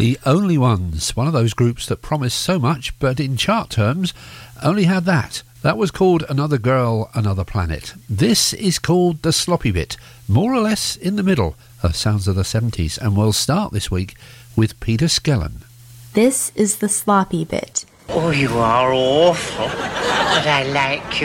The Only Ones, one of those groups that promised so much, but in chart terms only had that. That was called Another Girl, Another Planet. This is called The Sloppy Bit, more or less in the middle of Sounds of the 70s, and we'll start this week with Peter Skellern. This is The Sloppy Bit. Oh, you are awful, but I like you.